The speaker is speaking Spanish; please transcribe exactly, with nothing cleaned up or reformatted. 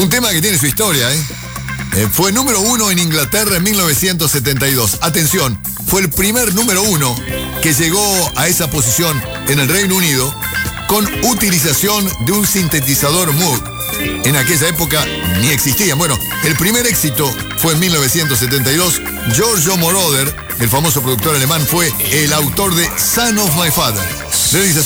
Un tema que tiene su historia, ¿eh? Eh, fue número uno en Inglaterra en mil novecientos setenta y dos. Atención, fue el primer número uno que llegó a esa posición en el Reino Unido con utilización de un sintetizador Moog. En aquella época ni existían. Bueno, el primer éxito fue en mil novecientos setenta y dos. Giorgio Moroder, el famoso productor alemán, fue el autor de Son of My Father. Realización